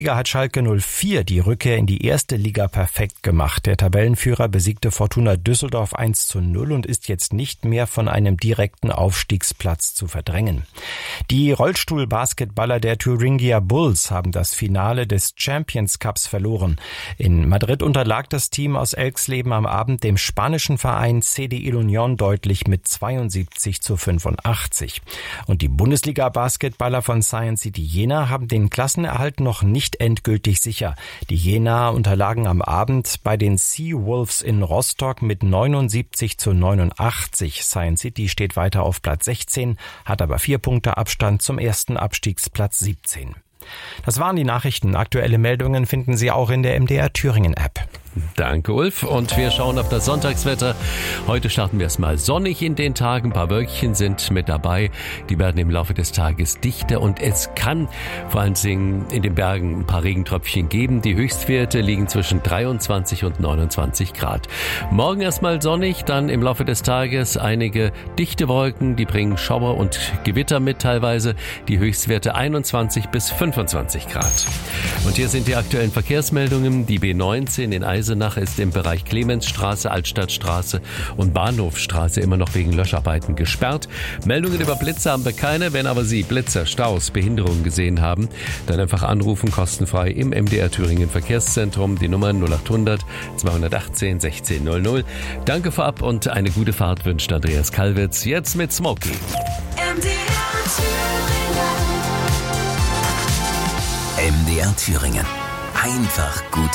Liga hat Schalke 04 die Rückkehr in die erste Liga perfekt gemacht. Der Tabellenführer besiegte Fortuna Düsseldorf 1:0 und ist jetzt nicht mehr von einem direkten Aufstiegsplatz zu verdrängen. Die Rollstuhlbasketballer der Thuringia Bulls haben das Finale des Champions Cups verloren. In Madrid unterlag das Team aus Elxleben am Abend dem spanischen Verein CDI Unión deutlich mit 72:85. Und die Bundesliga-Basketballer von Science City Jena haben den Klassenerhalt noch nicht endgültig sicher. Die Jenaer unterlagen am Abend bei den Seawolves in Rostock mit 79:89. Science City steht weiter auf Platz 16, hat aber 4 Punkte Abstand zum ersten Abstiegsplatz 17. Das waren die Nachrichten. Aktuelle Meldungen finden Sie auch in der MDR Thüringen App. Danke, Ulf. Und wir schauen auf das Sonntagswetter. Heute starten wir erstmal sonnig in den Tagen. Ein paar Wölkchen sind mit dabei. Die werden im Laufe des Tages dichter und es kann vor allen Dingen in den Bergen ein paar Regentröpfchen geben. Die Höchstwerte liegen zwischen 23 und 29 Grad. Morgen erstmal sonnig, dann im Laufe des Tages einige dichte Wolken. Die bringen Schauer und Gewitter mit teilweise. Die Höchstwerte 21 bis 25 Grad. Und hier sind die aktuellen Verkehrsmeldungen. Die B19 in Eisenach ist im Bereich Clemensstraße, Altstadtstraße und Bahnhofstraße immer noch wegen Löscharbeiten gesperrt. Meldungen über Blitze haben wir keine. Wenn aber Sie Blitzer, Staus, Behinderungen gesehen haben, dann einfach anrufen, kostenfrei im MDR Thüringen Verkehrszentrum. Die Nummer 0800 218 1600. Danke vorab und eine gute Fahrt wünscht Andreas Kalwitz. Jetzt mit Smokey. MDR Thüringen. Einfach gut